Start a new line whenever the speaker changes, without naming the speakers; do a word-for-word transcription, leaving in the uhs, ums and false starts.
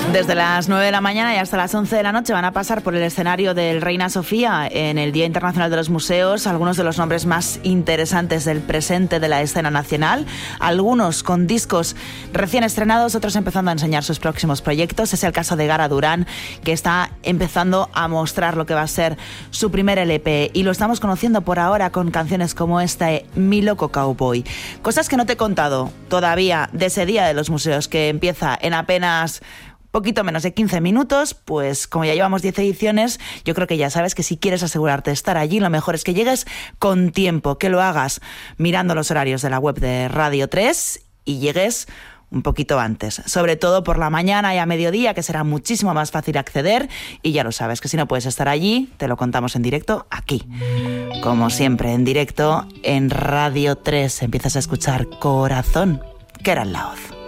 Desde las nueve de la mañana y hasta las once de la noche van a pasar por el escenario del Reina Sofía en el Día Internacional de los Museos algunos de los nombres más interesantes del presente de la escena nacional, algunos con discos recién estrenados, otros empezando a enseñar sus próximos proyectos. Es el caso de Gara Durán, que está empezando a mostrar lo que va a ser su primer L P, y lo estamos conociendo por ahora con canciones como esta, Mi Loco Cowboy. Cosas que no te he contado todavía de ese Día de los Museos, que empieza en apenas poquito menos de quince minutos, pues como ya llevamos diez ediciones, yo creo que ya sabes que si quieres asegurarte de estar allí, lo mejor es que llegues con tiempo, que lo hagas mirando los horarios de la web de Radio tres y llegues un poquito antes, sobre todo por la mañana y a mediodía, que será muchísimo más fácil acceder, y ya lo sabes, que si no puedes estar allí, te lo contamos en directo aquí. Como siempre, en directo en Radio tres, empiezas a escuchar Corazón, que era la voz.